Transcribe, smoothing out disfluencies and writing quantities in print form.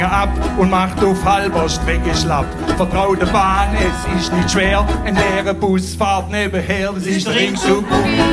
ab und macht auf halber Strecke schlapp. Vertrau der Bahn, es ist nicht schwer, ein leerer Bus fährt nebenher, das ist der Ring zu gut.